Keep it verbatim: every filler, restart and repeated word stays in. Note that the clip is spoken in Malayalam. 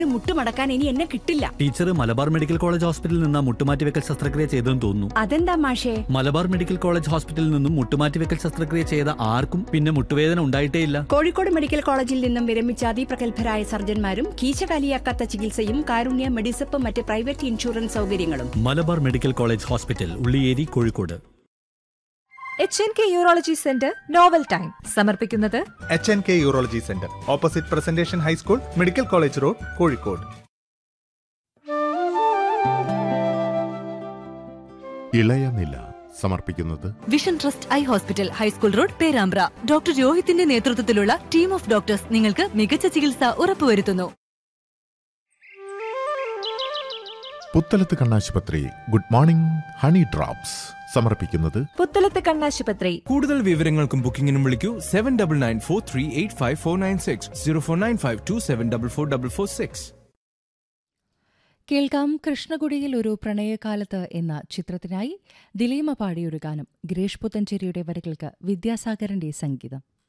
മുട്ടുമടക്കാൻ ഇനി എന്നെ കിട്ടില്ല. ടീച്ചർ മലബാർ മെഡിക്കൽ കോളേജ് ഹോസ്പിറ്റലിൽ നിന്ന് മുട്ടുമാറ്റിവെക്കൽ ശസ്ത്രക്രിയ ചെയ്തെന്ന് തോന്നുന്നു. അതെന്താ മാഷേ? മലബാർ മെഡിക്കൽ കോളേജ് ഹോസ്പിറ്റലിൽ നിന്നും മുട്ടുമാറ്റിവെക്കൽ ശസ്ത്രക്രിയ ചെയ്ത ആർക്കും പിന്നെ മുട്ടുവേദന ഉണ്ടായിട്ടേയില്ല. കോഴിക്കോട് മെഡിക്കൽ കോളേജിൽ നിന്നും വിരമിച്ച അതിപ്രഗത്ഭരായ സർജന്മാരും കീശകാലിയാക്കാത്ത ചികിത്സയും കാരുണ്യ മെഡിസപ്പ് മറ്റ് പ്രൈവറ്റ് ഇൻഷുറൻസ് സൗകര്യങ്ങളും. Malabar medical college hospital, Ulliyeri, Kozhikode. H N K urology centre novel time സമർപ്പിക്കുന്നത് H N K urology centre, opposite presentation high school, medical college road, Kozhikode. ഇളയനില സമർപ്പിക്കുന്നത് vision trust eye hospital, high school road, Perambra. Doctor രോഹിത്തിന്റെ നേതൃത്വത്തിലുള്ള ടീം ഓഫ് ഡോക്ടേഴ്സ് നിങ്ങൾക്ക് മികച്ച ചികിത്സ ഉറപ്പുവരുത്തുന്നു. പുത്തലത്ത് കണ്ണാശുപത്രി ഗുഡ് മോർണിംഗ് ഹണി ഡ്രോപ്സ് സമർപ്പിക്കുന്നത് പുത്തലത്ത് കണ്ണാശുപത്രി. കൂടുതൽ വിവരങ്ങൾക്കും ബുക്കിംഗിനും വിളിക്കൂ seven double nine four three eight five four nine six zero four nine five to seven double four double four six. കേൾക്കാം കൃഷ്ണകുടിയിൽ ഒരു പ്രണയകാലത്ത് എന്ന ചിത്രത്തിനായി ദിലീമ പാടിയൊരു ഗാനം. ഗിരീഷ് പുത്തഞ്ചേരിയുടെ വരികൾക്ക് വിദ്യാസാഗറിന്റെ സംഗീതം.